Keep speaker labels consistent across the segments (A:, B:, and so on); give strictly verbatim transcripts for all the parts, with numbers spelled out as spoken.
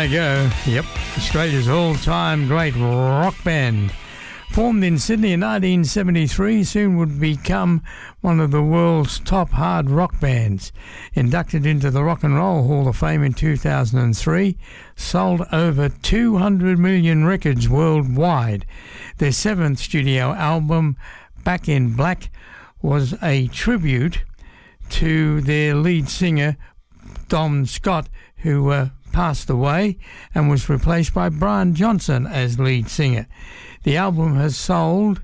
A: they go. Yep, Australia's all-time great rock band. Formed in Sydney in nineteen seventy-three, soon would become one of the world's top hard rock bands. Inducted into the Rock and Roll Hall of Fame in two thousand three, sold over two hundred million records worldwide. Their seventh studio album, Back in Black, was a tribute to their lead singer, Dom Scott, who uh, passed away and was replaced by Brian Johnson as lead singer. The album has sold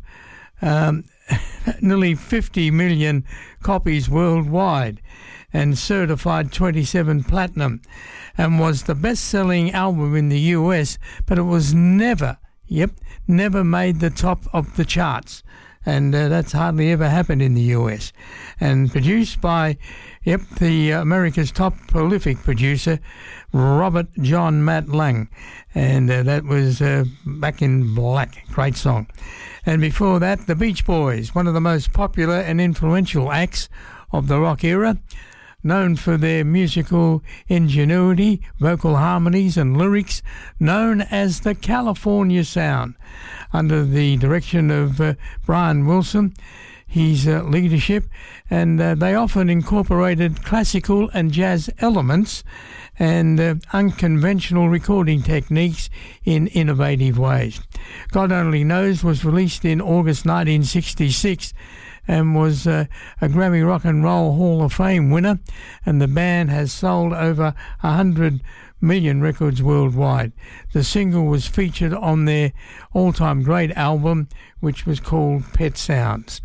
A: um, nearly fifty million copies worldwide and certified twenty-seven platinum, and was the best-selling album in the U S, but it was never, yep, never made the top of the charts. And uh, that's hardly ever happened in the U S. And produced by, yep, the uh, America's top prolific producer, Robert John Matt Lang. And uh, that was uh, Back in Black. Great song. And before that, the Beach Boys, one of the most popular and influential acts of the rock era, known for their musical ingenuity, vocal harmonies and lyrics, known as the California Sound. Under the direction of uh, Brian Wilson, his uh, leadership, and uh, they often incorporated classical and jazz elements and uh, unconventional recording techniques in innovative ways. God Only Knows was released in August nineteen sixty-six and was uh, a Grammy Rock and Roll Hall of Fame winner, and the band has sold over one hundred million records worldwide. The single was featured on their all-time great album, which was called Pet Sounds.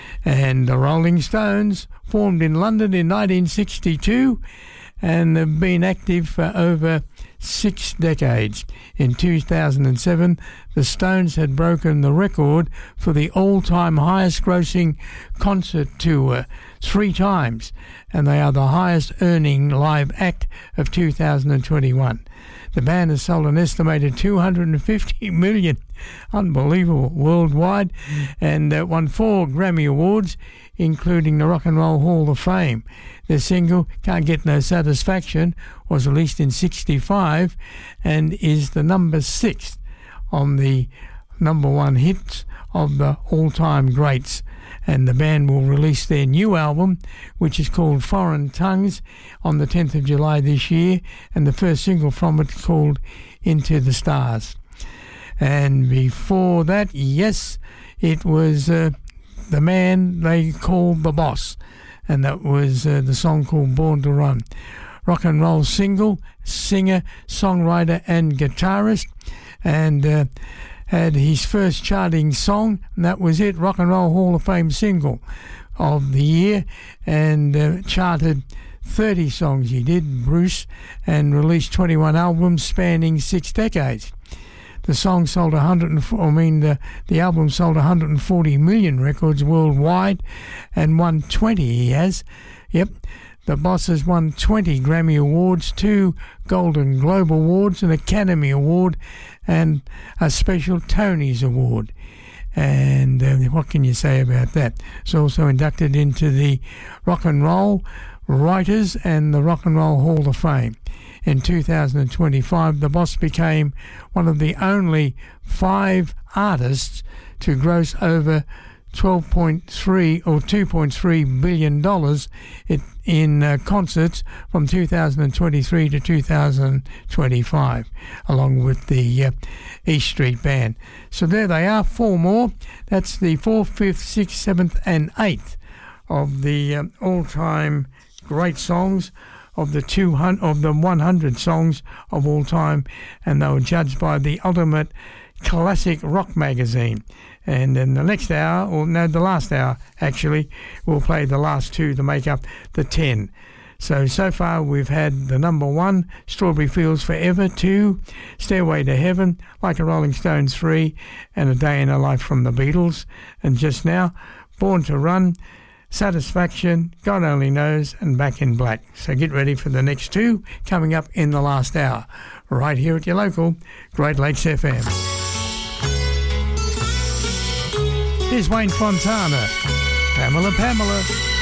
A: And the Rolling Stones formed in London in nineteen sixty-two and have been active for over six decades. In two thousand seven, the Stones had broken the record for the all-time highest-grossing concert tour three times, and they are the highest-earning live act of two thousand twenty-one. The band has sold an estimated two hundred fifty million, unbelievable, worldwide, and uh, won four Grammy Awards, including the Rock and Roll Hall of Fame. Their single, Can't Get No Satisfaction, was released in sixty-five and is the number six on the number one hits of the all-time greats. And the band will release their new album, which is called Foreign Tongues, on the tenth of July this year, and the first single from it called Into the Stars. And before that, yes, it was uh, the man they called The Boss, and that was uh, the song called Born to Run. Rock and roll single, singer, songwriter and guitarist, and uh, had his first charting song, and that was it, Rock and Roll Hall of Fame single of the year, and uh, charted thirty songs he did, Bruce, and released twenty-one albums spanning six decades. The song sold one hundred, I mean, the, the album sold one hundred forty million records worldwide, and won twenty he has. Yep, the Boss has won twenty Grammy Awards, two Golden Globe Awards, an Academy Award, and a special Tony's Award. And uh, what can you say about that? It's also inducted into the Rock and Roll Writers and the Rock and Roll Hall of Fame. In two thousand twenty-five, the Boss became one of the only five artists to gross over twelve point three or two point three billion dollars in, in uh, concerts from two thousand twenty-three to two thousand twenty-five, along with the uh, East Street Band. So there they are, four more. That's the fourth, fifth, sixth, seventh, and eighth of the um, all-time great songs of the two hundred of the one hundred songs of all time, and they were judged by the Ultimate Classic Rock magazine. And in the next hour, or no, the last hour actually, we'll play the last two to make up the ten. So, so far we've had the number one, Strawberry Fields Forever, two, Stairway to Heaven, Like a Rolling Stones, three, and A Day in a Life from the Beatles. And just now, Born to Run, Satisfaction, God Only Knows, and Back in Black. So get ready for the next two coming up in the last hour, right here at your local Great Lakes F M. Here's Wayne Fontana, Pamela Pamela.